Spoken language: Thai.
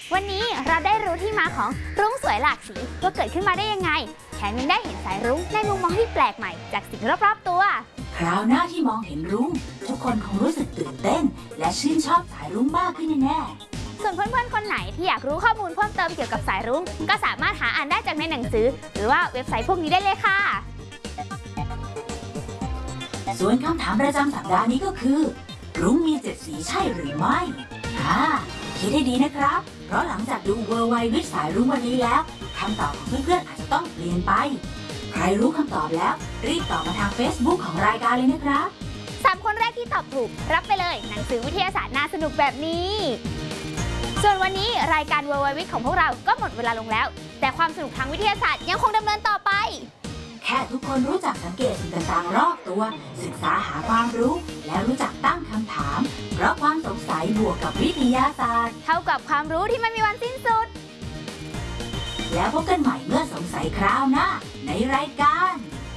วันนี้เราได้รู้ที่มาของรุ้งสวยหลากสีว่าเกิดขึ้นมาได้ยังไงแถมยังได้เห็นสายรุ้งในมุมมองที่แปลกใหม่จากสิ่งรอบๆตัวคราวหน้าที่มองเห็นรุ้งทุกคนคงรู้สึกตื่นเต้นและชื่นชอบสายรุ้งมากขึ้นแน่ส่วนเพื่อนๆคนไหนที่อยากรู้ข้อมูลเพิ่มเติมเกี่ยวกับสายรุ้งก็สามารถหาอ่านได้จากในหนังสือหรือว่าเว็บไซต์พวกนี้ได้เลยค่ะส่วนคำถามประจำสัปดาห์นี้ก็คือรุ้งมี7สีใช่หรือไม่คิดให้ดีนะครับเพราะหลังจากดูเวอร์ไววิทสายรุ้งวันนี้แล้วคำตอบของเพื่อนๆอาจจะต้องเปลี่ยนไปใครรู้คำตอบแล้วรีบตอบมาทาง Facebook ของรายการเลยนะครับ 3 คนแรกที่ตอบถูกรับไปเลยหนังสือวิทยาศาสตร์น่าสนุกแบบนี้ส่วนวันนี้รายการเวอร์ไววิทของพวกเราก็หมดเวลาลงแล้วแต่ความสนุกทางวิทยาศาสตร์ยังคงดำเนินต่อไปแค่ทุกคนรู้จักสังเกตสิ่งต่างๆรอบตัวศึกษาหาความรู้และรู้จักตั้งคำถามเพราะความสงสัยบวกกับวิทยาศาสตร์เท่ากับความรู้ที่ไม่มีวันสิ้นสุดแล้วพบกันใหม่เมื่อสงสัยคราวหน้าในรายการ